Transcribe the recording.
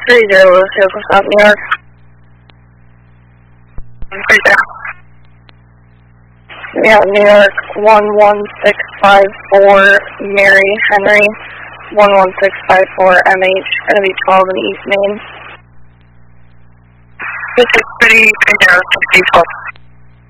30 Louis Hill, South New York. 30. Yeah, New York, 11654, Mary Henry, 11654, MH, gonna be 12 in East Main. This is 30 Narrow, 634.